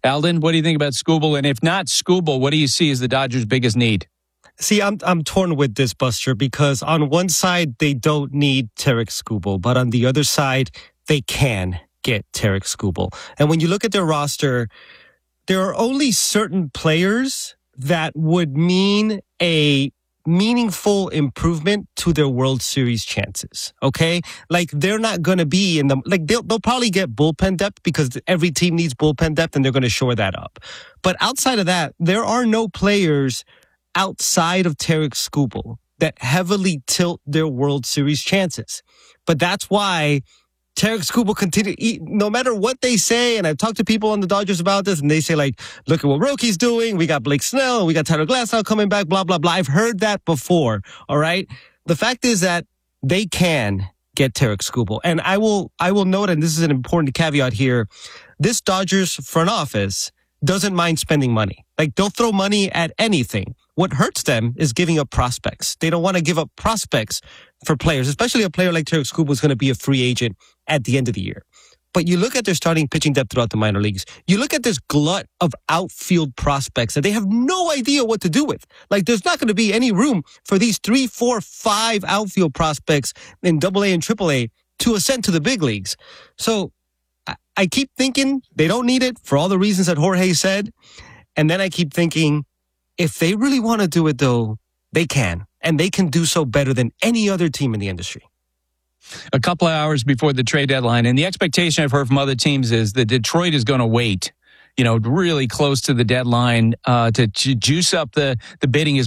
Alden, what do you think about Skubal? And if not Skubal, what do you see as the Dodgers' biggest need? See, I'm torn with this, Buster, because on one side, they don't need Tarik Skubal, but on the other side, they can get Tarik Skubal. And when you look at their roster, there are only certain players that would mean a meaningful improvement to their World Series chances. Okay? Like, they're not going to be in the, like, they'll probably get bullpen depth because every team needs bullpen depth and they're going to shore that up. But outside of that, there are no players outside of Tarik Skubal that heavily tilt their World Series chances. But that's why Tarik Skubal no matter what they say, and I've talked to people on the Dodgers about this, and they say, like, look at what Roki's doing. We got Blake Snell. We got Tyler Glasnow coming back, blah, blah, blah. I've heard that before, all right? The fact is that they can get Tarik Skubal. And I will note, and this is an important caveat here, this Dodgers front office doesn't mind spending money. Like, they'll throw money at anything. What hurts them is giving up prospects. They don't want to give up prospects for players, especially a player like Tarik Skubal is going to be a free agent at the end of the year. But you look at their starting pitching depth throughout the minor leagues. You look at this glut of outfield prospects that they have no idea what to do with. Like, there's not going to be any room for these 3, 4, 5 outfield prospects in AA and AAA to ascend to the big leagues. So I keep thinking they don't need it for all the reasons that Jorge said. And then I keep thinking, if they really want to do it, though, they can. And they can do so better than any other team in the industry. A couple of hours before the trade deadline, and the expectation I've heard from other teams is that Detroit is going to wait, really close to the deadline to juice up the bidding as